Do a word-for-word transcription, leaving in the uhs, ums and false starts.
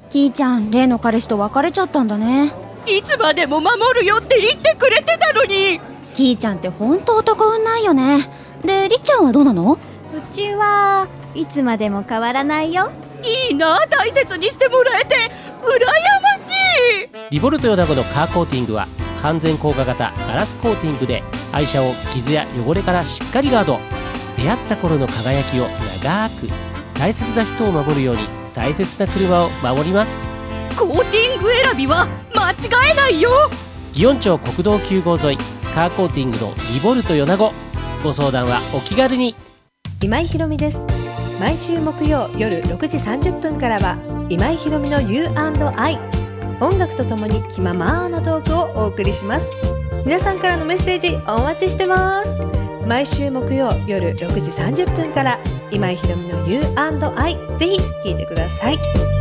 キーちゃん、例の彼氏と別れちゃったんだね。 いつまでも守るよって言ってくれてたのに。 キーちゃんってほんと男運ないよね。で、りっちゃんはどうなの？ うちはいつまでも変わらないよ。 いいな、大切にしてもらえて羨ましい。 リボルトヨナゴのカーコーティングは完全硬化型ガラスコーティングで愛車を傷や汚れからしっかりガード。出会った頃の輝きを長く、大切な人を守るように大切な車を守ります。 コーティング選びは間違えないよ。 祇園町国道きゅう号沿いカーコーティングのリボルトヨナゴ。ご相談はお気軽に。 今井ひろみです。毎週木曜夜ろくじさんじゅっぷんからは今井ひろみの ユーアンドアイ。 音楽とともに気ままなトークをお送りします。皆さんからのメッセージお待ちしてます。毎週木曜夜ろくじさんじゅっぷんから今井ひろみの ユーアンドアイ、 ぜひ聞いてください。